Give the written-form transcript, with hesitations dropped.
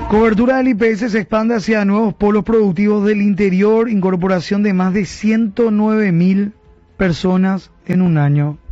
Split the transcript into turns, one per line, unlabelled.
Cobertura del IPS se expande hacia nuevos polos productivos del interior, incorporación de más de 109.000 personas en un año.